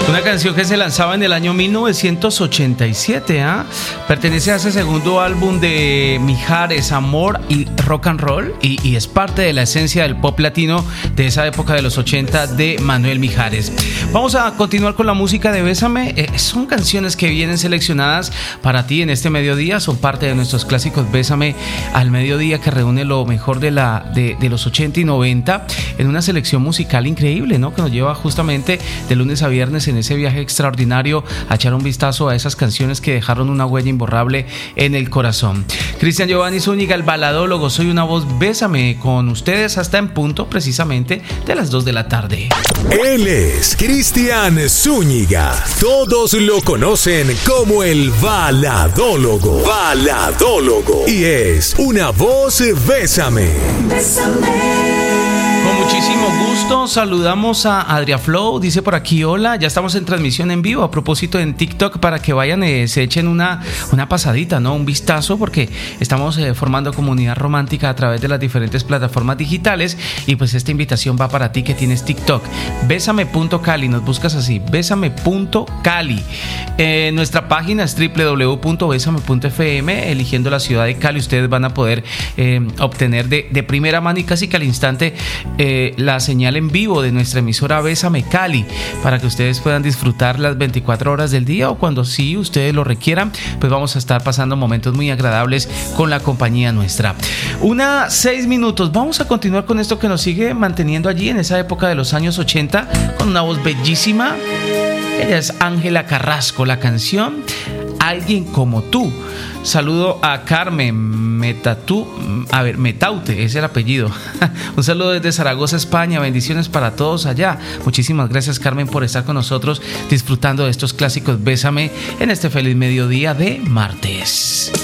Una canción que se lanzaba en el año 1987, ¿eh? Pertenece a ese segundo álbum de Mijares, Amor y Rock and Roll, y es parte de la esencia del pop latino de esa época de los 80 de Manuel Mijares. Vamos a continuar con la música de Bésame. Son canciones que vienen seleccionadas para ti en este mediodía, son parte de nuestros clásicos Bésame al mediodía, que reúne lo mejor de los 80 y 90 en una selección musical increíble, ¿no? Que nos lleva justamente de lunes a viernes en ese viaje extraordinario a echar un vistazo a esas canciones que dejaron una huella imborrable en el corazón. Cristian Giovanni Zúñiga, el baladólogo, soy una voz. Bésame con ustedes hasta en punto precisamente de las 2 de la tarde. Él es Cristian Zúñiga. Todos lo conocen como el baladólogo. Y es una voz. Bésame. Con muchísimo gusto saludamos a Adria Flow, dice por aquí: hola, ya estamos en transmisión en vivo, a propósito en TikTok, para que vayan, se echen una pasadita, ¿no? Un vistazo, porque estamos formando comunidad romántica a través de las diferentes plataformas digitales, y pues esta invitación va para ti que tienes TikTok. Bésame.cali, nos buscas así, bésame.cali. Nuestra página es www.besame.fm. Eligiendo la ciudad de Cali, ustedes van a poder obtener de primera mano y casi que al instante la señal en vivo de nuestra emisora Bésame Cali, para que ustedes puedan disfrutar las 24 horas del día, o cuando sí ustedes lo requieran, pues vamos a estar pasando momentos muy agradables con la compañía nuestra. 6 minutos, vamos a continuar con esto que nos sigue manteniendo allí en esa época de los años 80, con una voz bellísima. Ella es Ángela Carrasco, la canción Alguien como tú. Saludo a Carmen Metaute, es el apellido. Un saludo desde Zaragoza, España. Bendiciones para todos allá. Muchísimas gracias, Carmen, por estar con nosotros disfrutando de estos clásicos Bésame en este feliz mediodía de martes.